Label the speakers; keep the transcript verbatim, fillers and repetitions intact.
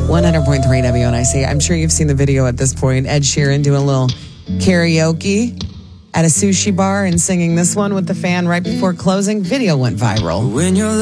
Speaker 1: one hundred point three W N I C. I'm sure you've seen the video at this point. Ed Sheeran doing a little karaoke at a sushi bar and singing this one with the fan right before closing. Video went viral.
Speaker 2: When you're